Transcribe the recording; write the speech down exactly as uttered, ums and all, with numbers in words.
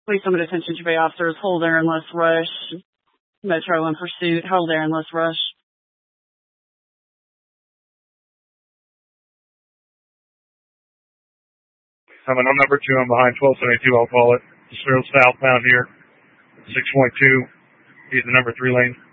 Please summon attention to bay officers. Hold air and less rush. Metro in pursuit. Hold air and less rush. Coming on number two, I'm behind twelve seventy-two, I'll call it. Still southbound here. six point two. He's the number three lane.